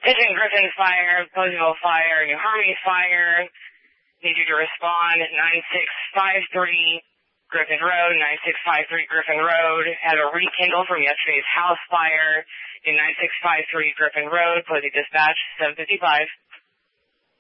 Pigeon Griffin Fire, Poseville Fire, New Harmony Fire. Need you to respond at 9653 Griffin Road, 9653 Griffin Road. Had a rekindle from yesterday's house fire in 9653 Griffin Road. Posey Dispatch, 755.